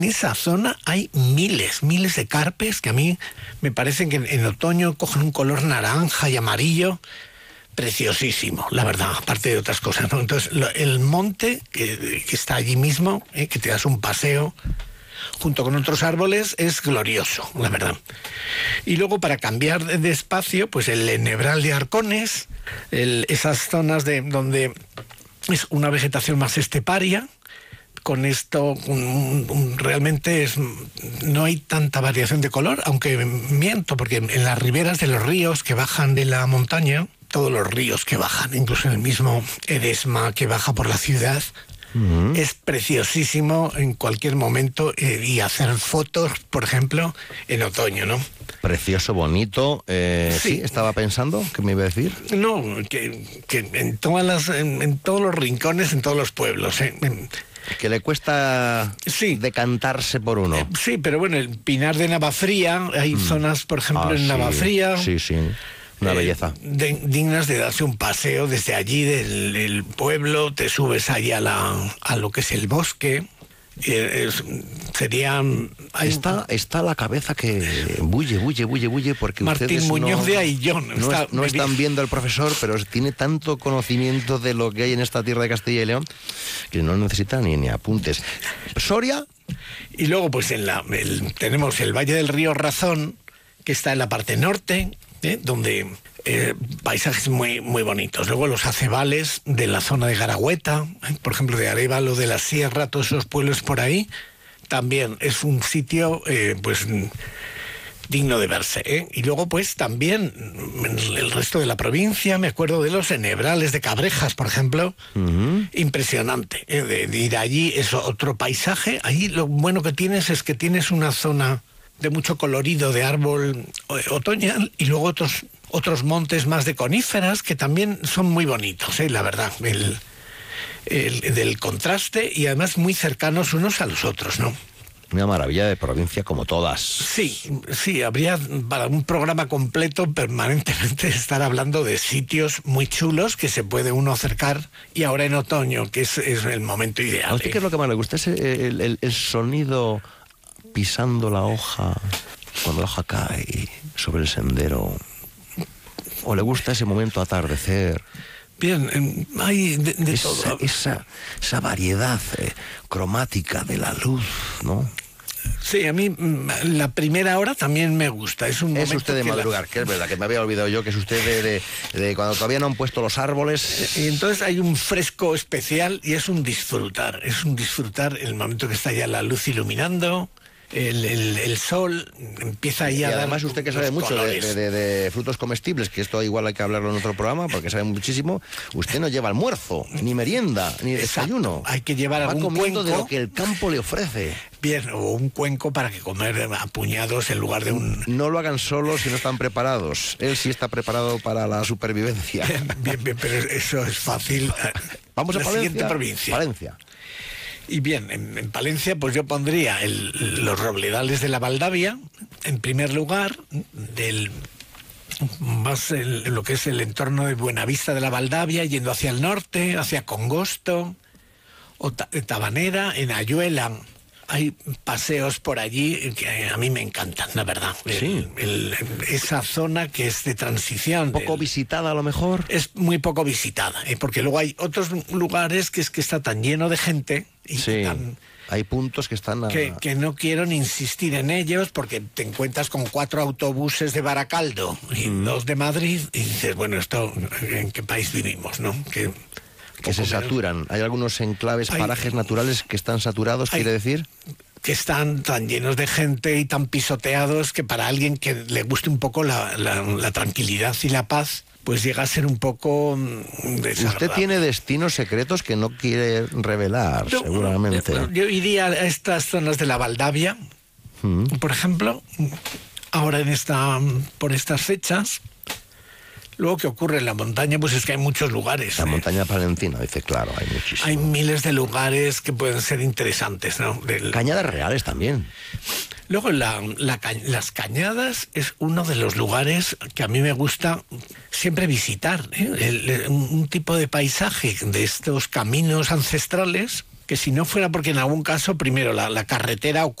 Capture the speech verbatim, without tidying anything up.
En esa zona hay miles, miles de carpes que a mí me parecen que en, en otoño cogen un color naranja y amarillo preciosísimo, la verdad, aparte de otras cosas, ¿no? Entonces, lo, el monte que, que está allí mismo, ¿eh? que te das un paseo junto con otros árboles, es glorioso, la verdad. Y luego, para cambiar de, de espacio, pues el Enebral de Arcones, el, esas zonas de donde es una vegetación más esteparia. Con esto un, un, realmente es, no hay tanta variación de color, aunque miento, porque en las riberas de los ríos que bajan de la montaña, todos los ríos que bajan, incluso el mismo Edesma que baja por la ciudad, uh-huh. es preciosísimo en cualquier momento eh, y hacer fotos, por ejemplo, en otoño, ¿no? Precioso, bonito. Eh, sí. sí, estaba pensando, ¿qué me iba a decir? No, que, que en, todas las, en, en todos los rincones, en todos los pueblos, ¿eh? En, que le cuesta sí. decantarse por uno. Eh, sí, pero bueno, el Pinar de Navafría, hay mm. zonas, por ejemplo, ah, en sí. Navafría. Sí, sí, una eh, belleza. De, dignas de darse un paseo desde allí, del, del pueblo, te subes ahí a, la, a lo que es el bosque. Eh, es, sería... Está, está la cabeza que bulle, bulle, bulle, bulle, porque Martín ustedes Muñoz no, de Aillón. No, está, no están viendo al profesor, pero tiene tanto conocimiento de lo que hay en esta tierra de Castilla y León que no necesita ni, ni apuntes. Soria. Y luego, pues en la el, tenemos el Valle del Río Razón, que está en la parte norte, ¿eh? donde... Eh, paisajes muy muy bonitos. Luego los acebales de la zona de Garagüeta, ¿eh? por ejemplo de Arévalo de la Sierra, todos esos pueblos por ahí, también es un sitio eh, pues digno de verse, ¿eh? Y luego pues también en el resto de la provincia, me acuerdo de los Enebrales de Cabrejas, por ejemplo, uh-huh. impresionante, ¿eh? de, de ir allí, es otro paisaje. Allí lo bueno que tienes es que tienes una zona de mucho colorido de árbol otoñal y luego otros otros montes más de coníferas que también son muy bonitos, ¿eh? la verdad, el, el, del contraste y además muy cercanos unos a los otros, ¿no? Una maravilla de provincia como todas. Sí, sí, habría para un programa completo permanentemente estar hablando de sitios muy chulos que se puede uno acercar y ahora en otoño, que es, es el momento ideal. ¿A usted qué es lo que más le gusta? ¿Es el, el, el sonido pisando la hoja cuando la hoja cae sobre el sendero? ¿O le gusta ese momento atardecer? Bien, hay de, de esa, todo. Esa, esa variedad eh, cromática de la luz, ¿no? Sí, a mí la primera hora también me gusta. Es un es usted de madrugar, la... que es verdad, que me había olvidado yo, que es usted de, de, de cuando todavía no han puesto los árboles. Y entonces hay un fresco especial y es un disfrutar. Es un disfrutar el momento que está ya la luz iluminando. El, el, el sol empieza ahí a dar. Y además usted que sabe mucho de, de, de frutos comestibles, que esto igual hay que hablarlo en otro programa porque sabe muchísimo, usted no lleva almuerzo, ni merienda, ni desayuno. Exacto. Hay que llevar Va algún comiendo cuenco de lo que el campo le ofrece. Bien, o un cuenco para que comer a puñados en lugar de un... No lo hagan solos si no están preparados. Él sí está preparado para la supervivencia. Bien, bien, pero eso es fácil. Vamos a la Palencia. Siguiente provincia. Palencia. Y bien, en, en Palencia pues yo pondría el, los robledales de la Valdavia, en primer lugar, del más el, lo que es el entorno de Buenavista de la Valdavia, yendo hacia el norte, hacia Congosto, o ta, Tabanera, en Ayuela. Hay paseos por allí que a mí me encantan, la verdad. Sí. El, el, esa zona que es de transición. Poco del, visitada a lo mejor. Es muy poco visitada, ¿eh? Porque luego hay otros lugares que es que está tan lleno de gente. Y sí. tan, hay puntos que están... A... Que, que no quiero ni insistir en ellos porque te encuentras con cuatro autobuses de Baracaldo y mm. dos de Madrid y dices, bueno, esto, ¿en qué país vivimos, no? Que... que se saturan. Hay algunos enclaves, hay, parajes naturales que están saturados, hay, quiere decir. Que están tan llenos de gente y tan pisoteados que para alguien que le guste un poco la, la, la tranquilidad y la paz, pues llega a ser un poco desagradable. Usted tiene destinos secretos que no quiere revelar, yo, seguramente. Yo iría a estas zonas de la Valdavia, mm. por ejemplo, ahora en esta, por estas fechas. Luego, ¿qué ocurre en la montaña? Pues es que hay muchos lugares. La ¿eh? montaña palentina, dice, claro, hay muchísimos. Hay miles de lugares que pueden ser interesantes, ¿no? Del... Cañadas reales también. Luego, la, la, las cañadas es uno de los lugares que a mí me gusta siempre visitar, ¿eh? El, un, un tipo de paisaje de estos caminos ancestrales que si no fuera porque en algún caso, primero, la, la carretera